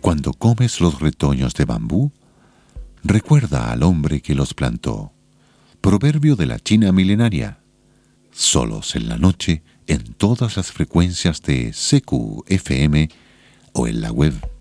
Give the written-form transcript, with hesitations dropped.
Cuando comes los retoños de bambú, recuerda al hombre que los plantó. Proverbio de la China milenaria. Solos en la noche, en todas las frecuencias de CQFM o en la web